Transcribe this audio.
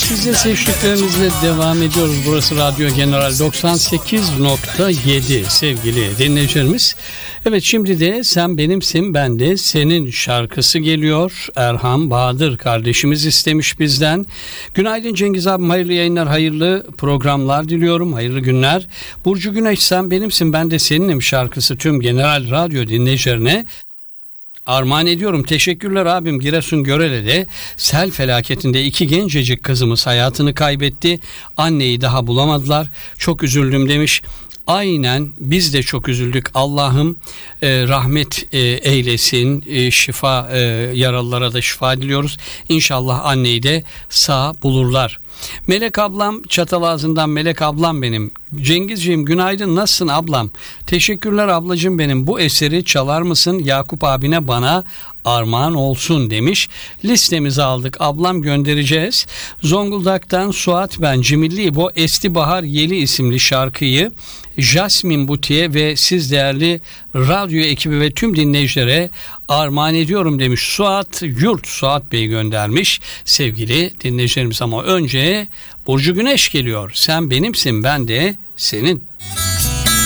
Size seçtiklerimizle devam ediyoruz. Burası Radyo General 98.7 sevgili dinleyicilerimiz. Evet, şimdi de Sen Benimsin Ben de Senin şarkısı geliyor. Erhan Bahadır kardeşimiz istemiş bizden. Günaydın Cengiz abim, hayırlı yayınlar, hayırlı programlar diliyorum, hayırlı günler. Burcu Güneş Sen Benimsin Ben de Seninim şarkısı tüm General Radyo dinleyicilerine armağan ediyorum. Teşekkürler abim. Giresun Görele'de sel felaketinde 2 gencecik kızımız hayatını kaybetti. Anneyi daha bulamadılar. Çok üzüldüm demiş. Aynen, biz de çok üzüldük. Allah'ım rahmet eylesin. Şifa, yaralılara da şifa diliyoruz. İnşallah anneyi de sağ bulurlar. Melek ablam Çatalazı'ndan, Melek ablam benim. Cengizciğim günaydın, nasılsın ablam? Teşekkürler ablacığım benim. Bu eseri çalar mısın? Yakup abine bana armağan olsun demiş. Listemizi aldık ablam, göndereceğiz. Zonguldak'tan Suat ben. Cimilli İbo Esti Bahar Yeli isimli şarkıyı Jasmine Buti'ye ve siz değerli radyo ekibi ve tüm dinleyicilere armağan ediyorum demiş. Suat Yurt, Suat Bey göndermiş sevgili dinleyicilerimiz. Ama önce Burcu Güneş geliyor. Sen benimsin ben de senin.